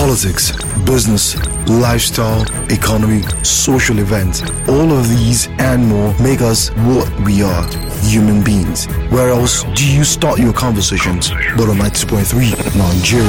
politics, business, lifestyle, economy, social events. All of these and more make us what we are, human beings. Where else do you start your conversations but on 92.3 Nigeria?